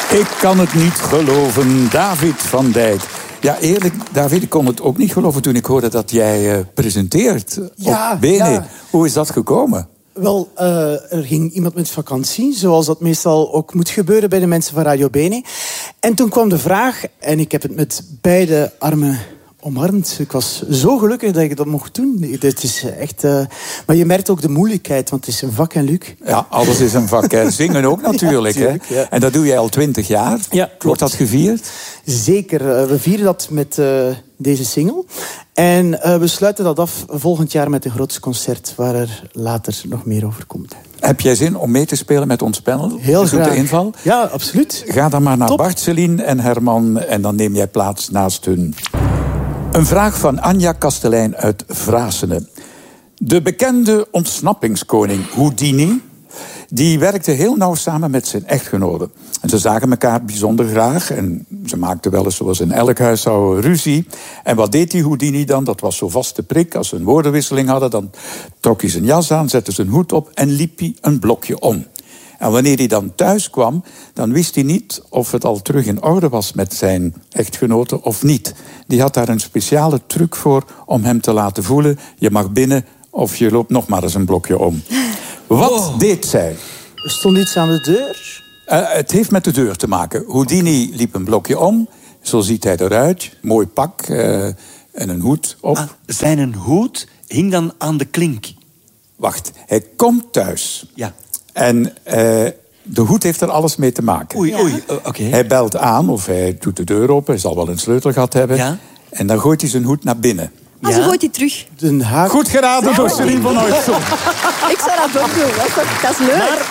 Ik kan het niet geloven, David van Dijk. Ja, eerlijk, David, ik kon het ook niet geloven toen ik hoorde dat jij presenteert op BNE. Ja. Hoe is dat gekomen? Wel, er ging iemand met vakantie, zoals dat meestal ook moet gebeuren bij de mensen van Radio BNE. En toen kwam de vraag, en ik heb het met beide armen omarmd. Ik was zo gelukkig dat ik dat mocht doen. Het is echt, maar je merkt ook de moeilijkheid, want het is een vak, hè, Luc? Ja, alles is een vak. Hè. Zingen ook natuurlijk. Ja, tuurlijk, hè. Ja. En dat doe jij al 20 jaar. Ja, klopt. Wordt dat gevierd? Zeker. We vieren dat met deze single. En we sluiten dat af volgend jaar met een groots concert waar er later nog meer over komt. Heb jij zin om mee te spelen met ons panel? Heel graag. De inval? Ja, absoluut. Ga dan maar naar Top. Bart, Celine en Herman en dan neem jij plaats naast hun. Een vraag van Anja Kastelein uit Vrasene. De bekende ontsnappingskoning Houdini, die werkte heel nauw samen met zijn echtgenote. En ze zagen elkaar bijzonder graag en ze maakten wel eens, zoals in elk huishouden, ruzie. En wat deed die Houdini dan? Dat was zo vaste prik. Als ze een woordenwisseling hadden, dan trok hij zijn jas aan, zette zijn hoed op en liep hij een blokje om. En wanneer hij dan thuis kwam, dan wist hij niet of het al terug in orde was met zijn echtgenote of niet. Die had daar een speciale truc voor om hem te laten voelen: je mag binnen of je loopt nog maar eens een blokje om. Wat deed zij? Er stond iets aan de deur. Het heeft met de deur te maken. Houdini liep een blokje om. Zo ziet hij eruit. Mooi pak en een hoed op. Zijn hoed hing dan aan de klink. Wacht, hij komt thuis. Ja. En de hoed heeft er alles mee te maken. Oei, oké. Hij belt aan of hij doet de deur open. Hij zal wel een sleutel gehad hebben. Ja. En dan gooit hij zijn hoed naar binnen. Ah, zo gooit hij terug. Een haak. Goed geraden door Celine van Oudson. Ik zou dat ook doen. Dat is leuk.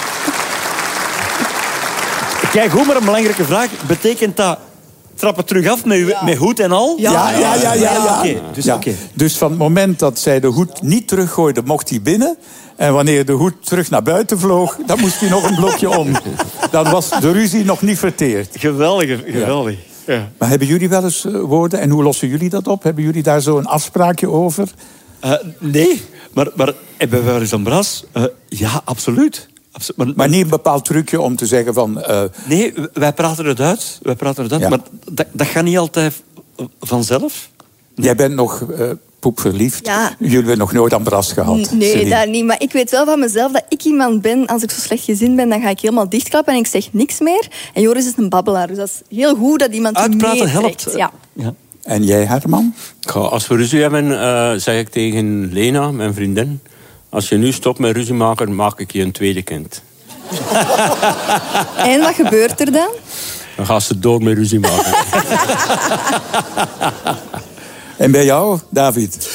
Kijk, goed, maar een belangrijke vraag. Betekent dat trappen terug af met hoed en al? Ja. Oké. Dus van het moment dat zij de hoed niet teruggooide, mocht hij binnen. En wanneer de hoed terug naar buiten vloog, dan moest hij nog een blokje om. Dan was de ruzie nog niet verteerd. Geweldig. Ja. Maar hebben jullie wel eens woorden en hoe lossen jullie dat op? Hebben jullie daar zo een afspraakje over? Nee, maar hebben we wel eens een bras? Ja, absoluut. Maar niet een bepaald trucje om te zeggen van... Nee, wij praten het uit. Ja. Maar dat gaat niet altijd vanzelf. Jij bent nog poepverliefd. Ja. Jullie hebben nog nooit ambras gehad. Nee, Celine. dat niet. Maar ik weet wel van mezelf dat ik iemand ben... Als ik zo slecht gezind ben, dan ga ik helemaal dichtklappen en ik zeg niks meer. En Joris is een babbelaar. Dus dat is heel goed dat iemand Uitpraten meetrekt. helpt. Ja. En jij, Herman? Als we ruzie hebben, zeg ik tegen Lena, mijn vriendin... Als je nu stopt met ruzie maken, maak ik je een tweede kind. En wat gebeurt er dan? Dan gaat ze door met ruzie maken. En bij jou, David?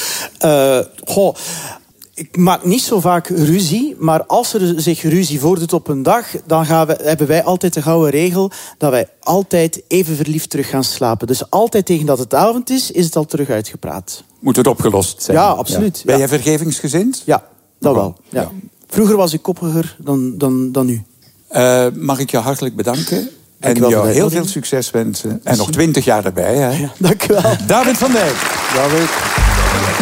Ik maak niet zo vaak ruzie, maar als er zich ruzie voordoet op een dag, dan hebben wij altijd de gouden regel dat wij altijd even verliefd terug gaan slapen. Dus altijd tegen dat het avond is het al terug uitgepraat. Moet het opgelost zijn? Ja, absoluut. Ben jij vergevingsgezind? Ja, dat wel. Ja. Ja. Vroeger was ik koppiger dan nu. Mag ik je hartelijk bedanken? Dank En u wel jou voor de heel veel uitnodiging. succes wensen. En nog 20 jaar erbij. Hè? Dank u wel. David van Dijk. David.